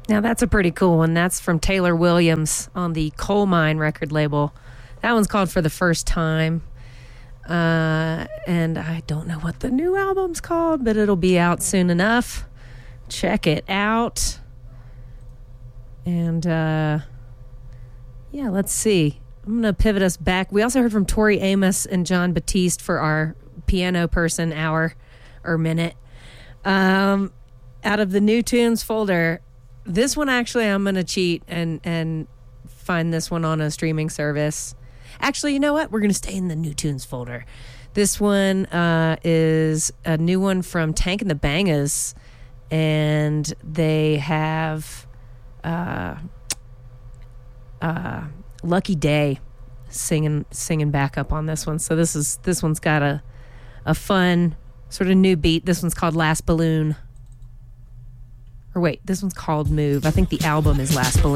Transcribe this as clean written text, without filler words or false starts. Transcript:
Now that's a pretty cool one. That's from Taylor Williams on the Coal Mine record label. That one's called For the First Time. And I don't know what the new album's called, but it'll be out soon enough. Check it out. And yeah, let's see. I'm going to pivot us back. We also heard from Tori Amos and John Batiste for our piano person hour or minute. Out of the new tunes folder, this one actually I'm going to cheat and find this one on a streaming service. Actually, you know what? We're going to stay in the new tunes folder. This one is a new one from Tank and the Bangas, and they have Lucky Day singing back up on this one. So this one's got a fun sort of new beat. This one's called Last Balloon. Or wait, this one's called Move. I think the album is Last Balloon.